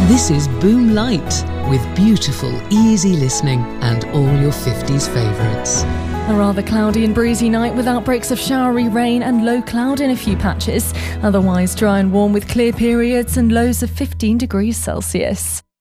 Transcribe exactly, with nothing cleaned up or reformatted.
This is Boom Light, with beautiful, easy listening and all your fifties favourites. A rather cloudy and breezy night with outbreaks of showery rain and low cloud in a few patches. Otherwise dry and warm with clear periods and lows of fifteen degrees Celsius.